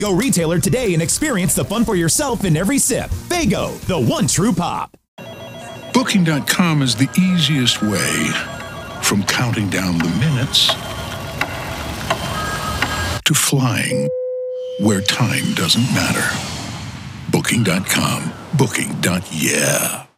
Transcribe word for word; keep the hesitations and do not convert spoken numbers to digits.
Go retailer today and experience the fun for yourself in every sip. Faygo, the one true pop. Booking dot com is the easiest way from counting down the minutes to flying where time doesn't matter. Booking dot com. Booking. Yeah.